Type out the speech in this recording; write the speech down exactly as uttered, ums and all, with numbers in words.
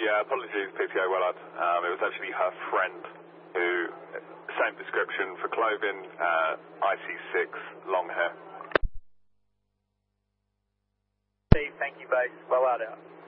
Yeah, apologies, P T O Wellard. Um, it was actually her friend who, same description for clothing, uh, I C six, long hair. Steve, thank you, base. Wellard out.